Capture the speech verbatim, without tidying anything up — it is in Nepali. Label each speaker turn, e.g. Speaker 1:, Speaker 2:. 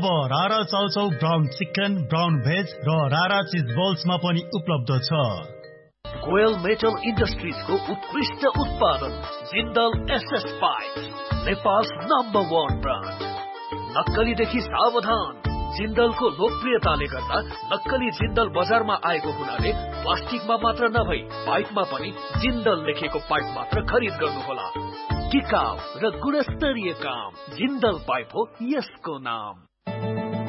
Speaker 1: अब रारा chow chow brown chicken, brown veg र रारा चिज बल्समा पनि उपलब्ध छ।
Speaker 2: गोयल मेटल इन्डस्ट्रिजको उत्कृष्ट उत्पादन Jindal SS pipe, Nepal's number one brand. नक्कलीदेखि सावधान। जिन्दलको लोकप्रियताले गर्दा नक्कली जिन्दल बजारमा आएको हुनाले प्लास्टिकमा मात्र नभई पाइपमा पनि जिन्दल लेखेको पाइप मात्र खरिद गर्नुहोला। टिकाउ र गुणस्तरीय काम जिन्दल पाइप हो यसको नाम।